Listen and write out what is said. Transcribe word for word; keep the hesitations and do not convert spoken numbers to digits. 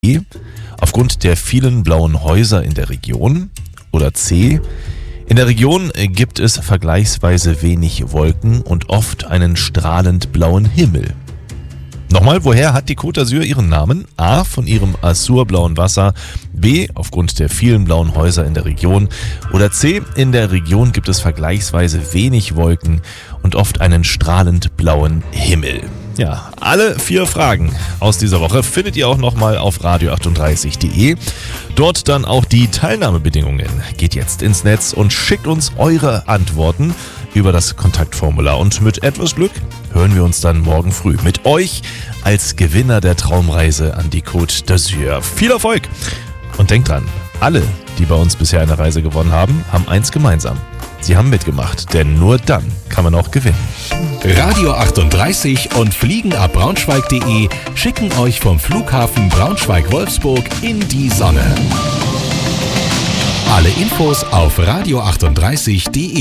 B. Aufgrund der vielen blauen Häuser in der Region. Oder C. In der Region gibt es vergleichsweise wenig Wolken und oft einen strahlend blauen Himmel. Nochmal, woher hat die Côte d'Azur ihren Namen? A. Von ihrem azurblauen Wasser. B. Aufgrund der vielen blauen Häuser in der Region. Oder C. In der Region gibt es vergleichsweise wenig Wolken und oft einen strahlend blauen Himmel. Ja, alle vier Fragen aus dieser Woche findet ihr auch nochmal auf radio achtunddreißig punkt de. Dort dann auch die Teilnahmebedingungen. Geht jetzt ins Netz und schickt uns eure Antworten über das Kontaktformular. Und mit etwas Glück hören wir uns dann morgen früh mit euch als Gewinner der Traumreise an die Côte d'Azur. Viel Erfolg! Und denkt dran, alle, die bei uns bisher eine Reise gewonnen haben, haben eins gemeinsam. Sie haben mitgemacht, denn nur dann kann man auch gewinnen. Radio achtunddreißig und Fliegenab Braunschweig punkt de schicken euch vom Flughafen Braunschweig-Wolfsburg in die Sonne. Alle Infos auf radio achtunddreißig punkt de.